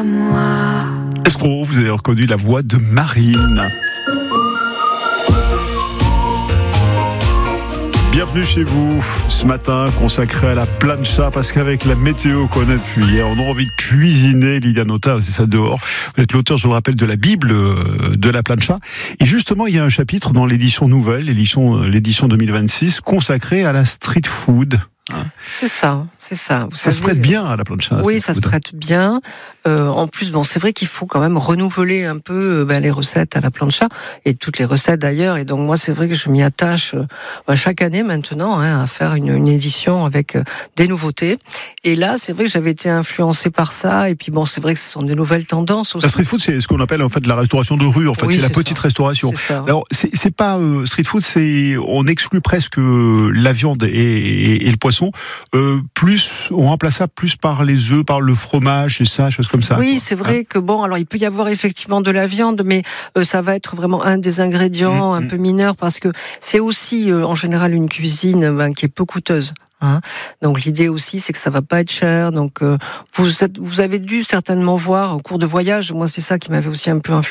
moi. Est-ce que vous avez reconnu la voix de Marine? Bienvenue chez vous, ce matin consacré à la plancha, parce qu'avec la météo qu'on a depuis hier, on a envie de cuisiner. Liliane Autain, c'est ça dehors. Vous êtes l'auteur, je le rappelle, de la Bible de la plancha. Et justement, il y a un chapitre dans l'édition nouvelle, l'édition 2026, consacré à la street food. C'est ça. Vous ça se prête bien à la plancha. Oui, ça se prête bien. En plus, c'est vrai qu'il faut quand même renouveler un peu les recettes à la plancha et toutes les recettes d'ailleurs. Et donc moi, c'est vrai que je m'y attache chaque année maintenant à faire une édition avec des nouveautés. Et là, c'est vrai que j'avais été influencée par ça. Et puis c'est vrai que ce sont des nouvelles tendances aussi. La street food, c'est ce qu'on appelle en fait la restauration de rue. En fait, oui, c'est la petite restauration. C'est ça. Alors, c'est pas street food, on exclut presque la viande et le poisson. On remplace ça plus par les œufs, par le fromage et ça, choses comme ça. Oui, quoi. c'est vrai que alors il peut y avoir effectivement de la viande, mais ça va être vraiment un des ingrédients un peu mineurs parce que c'est aussi en général une cuisine qui est peu coûteuse. Donc l'idée aussi c'est que ça va pas être cher. Donc vous avez dû certainement voir au cours de voyage. Moi c'est ça qui m'avait aussi un peu influencé.